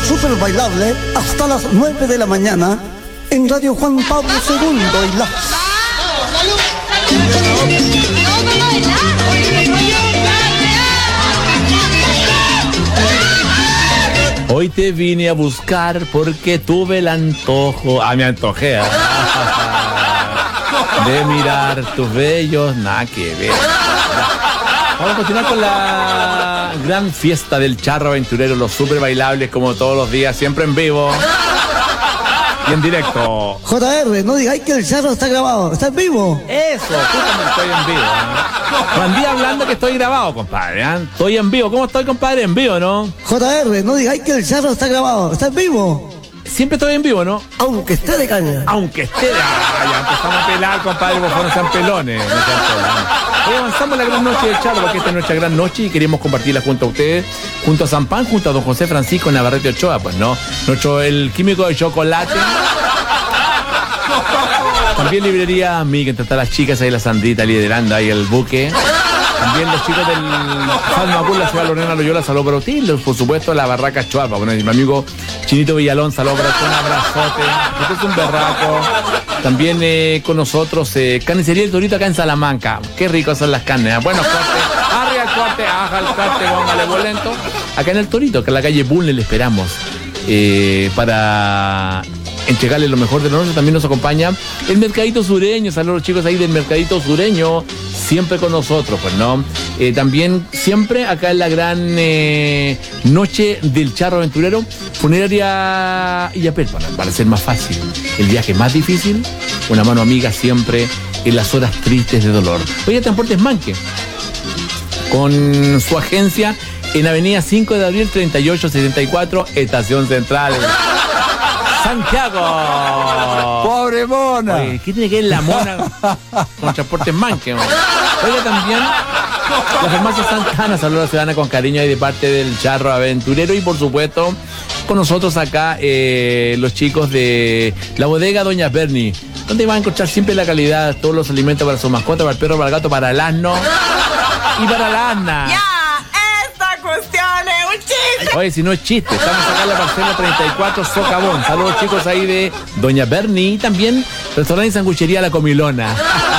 Super Bailable hasta las 9 de la mañana en Radio Juan Pablo II y la... Hoy te vine a buscar porque tuve el antojo. Me antojé. De mirar tus bellos, nada que ver. Vamos a continuar con la gran fiesta del charro aventurero, los super bailables como todos los días, siempre en vivo y en directo. JR, no digáis que el charro está grabado, está en vivo. Eso, justamente estoy en vivo. Juan Díaz hablando que estoy grabado, compadre. Estoy en vivo. ¿Cómo estoy, compadre? En vivo, ¿no? JR, no digáis que el charro está grabado, está en vivo. Siempre estoy en vivo, ¿no? Aunque esté de caña. Aunque esté de... ya empezamos a pelar, compadre, por favor, no sean pelones. No sean pelones. Hoy avanzamos la gran noche del charro, porque esta es nuestra gran noche y queremos compartirla junto a ustedes, junto a San Pan, junto a don José Francisco Navarrete Ochoa, pues, ¿no? El químico de chocolate. También librería Amiga, entre todas las chicas ahí, la Sandrita liderando ahí el buque. También los chicos del Salmapur, la ciudad Lorena Loyola, saludos para usted. Por supuesto, la Barraca Chuapa. Bueno, mi amigo Chinito Villalón, saludos para usted, un abrazote. Usted es un berraco. También con nosotros, Carnicería El Torito acá en Salamanca. Qué ricos son las carnes. Buenos cortes. Arriba el corte, aja el corte, póngale bolento. Acá en El Torito, que en la calle Bunle le esperamos. Para entregarle lo mejor de nosotros. También nos acompaña el Mercadito Sureño. Saludos chicos ahí del Mercadito Sureño, siempre con nosotros, pues, ¿no? También siempre acá en la gran noche del charro aventurero, funeraria Illapel, para ser más fácil el viaje más difícil, una mano amiga siempre en las horas tristes de dolor. Oye, Transportes Manque, con su agencia en Avenida 5 de Abril 3874, Estación Central, Santiago. ¡Pobre mona! Oye, ¿qué tiene que ver la mona con Transportes Manque? Oiga, también la farmacia Santana, saludos a la ciudadana con cariño y de parte del charro aventurero. Y por supuesto, con nosotros acá los chicos de la bodega Doña Berni, donde van a encontrar siempre la calidad, todos los alimentos para su mascota, para el perro, para el gato, para el asno y para la asna. Oye, si no es chiste, estamos acá en la parcela 34 Socavón. Saludos chicos ahí de Doña Berni y también restaurante y sanguchería La Comilona.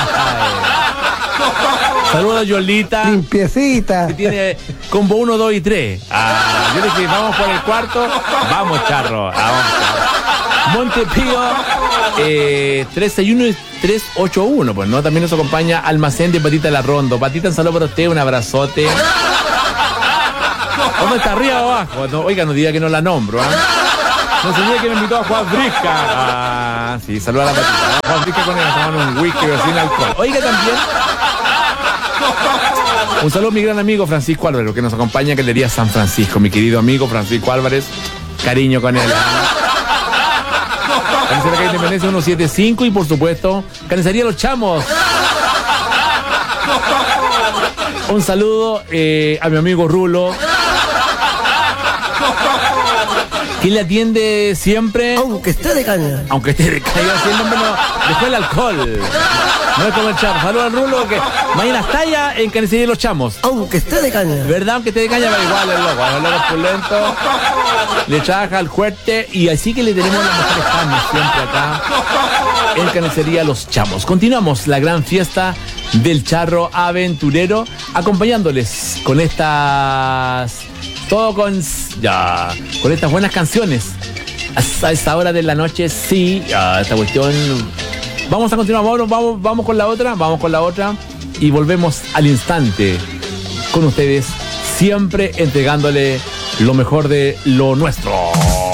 Saludos a Yolita. Limpiecita. Que tiene combo 1, 2 y 3. Yo le dije, vamos por el cuarto. Vamos, charro. Vamos, charro. Montepío 361 y 381. Pues, ¿no? También nos acompaña Almacén de Patita La Rondo. Patita, un saludo para usted, un abrazote. ¿Dónde está, arriba o abajo? No, oiga, no diga que no la nombro, No se diga que me invitó a Juan Brisca. Sí, saluda a la Patita. Juan Brisca con él, tomando un whisky pero sin alcohol. Oiga, también un saludo a mi gran amigo Francisco Álvarez, que nos acompaña en Galería San Francisco. Mi querido amigo Francisco Álvarez, cariño con él. Carnicería Calle Independencia 175 y por supuesto, Carnicería Los Chamos. Un saludo a mi amigo Rulo, quien le atiende siempre. Aunque esté de caña. Aunque esté de caña, haciéndome después el alcohol. No es como el chamo. Saludos al Rulo, que mañana está allá en Carnicería Los Chamos. Aunque esté de caña. ¿Verdad? Aunque esté de caña, va igual el loco pulento. Le trabaja al fuerte y así que le tenemos las mejores carnes siempre acá en Carnicería Los Chamos. Continuamos la gran fiesta del charro aventurero, acompañándoles con estas... Todo con estas buenas canciones. A esta hora de la noche, sí, esta cuestión. Vamos a continuar, vamos con la otra y volvemos al instante con ustedes, siempre entregándole lo mejor de lo nuestro.